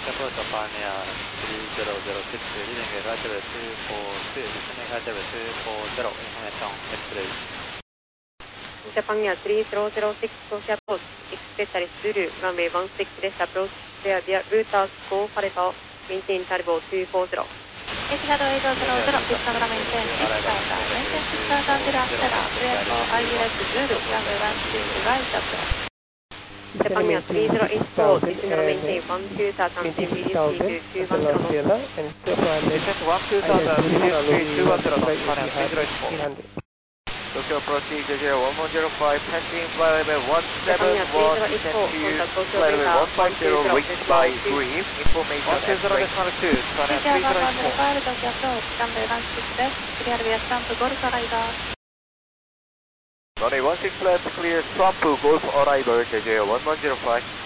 approach Pioneer 3006, leading right level 242, descending right level 240, information X-ray. Japan Air 3006, Tokyo approach, expect Zulu, runway 16 left approach, clear via routers, go Pareto, maintain turbo 240. Etihad 800, Piston maintain 6000, maintain 6000 Astera, clear for ILS Zulu, runway 16 right approach. Japan Air 3084, descend maintain 12000, TVC to 210 knots. And step right left, Descend 12000, TVC 210 knots, Pioneer 3084. Tokyo approach JJ1105, passing flight level 171, descend to flight level 150, reached by brief, information X-ray. 10 decimal 2, Pioneer 3084. Tokyo approach, runway 16 left, clear via Trump Golf arrival. Runway 16 left, clear Trump Golf arrival, JJ1105.